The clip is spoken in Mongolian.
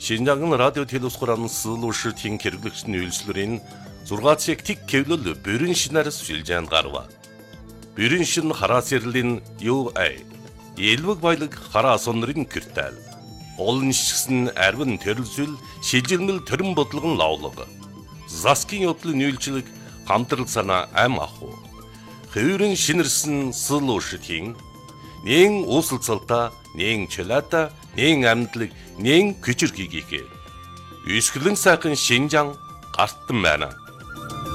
Шинжаан радио телевизхоран суулуушртын хэрэглэгчдийн үйлчлэрийн 6 цаг тик кевлэл бүрэн шинээр сүлжээнд гарва. Бүрэн шин хараа сэрлэн UA элвэг баялаг хараа сонрын киртэл. Олон шигсэн арвин төрөлсөл шилжилмэл төрөн бодлогон лавлага. Заскин явдлын үйлчлэг хамтрал санаа ам аху. Хөврөн шинэрсэн суулуушртын нэн уусалцалта, нэн чөлөөта, нэн амьдлаг, нэн күчир гигээ. Үсгэлэн сайхан Шинжаан гартан байна.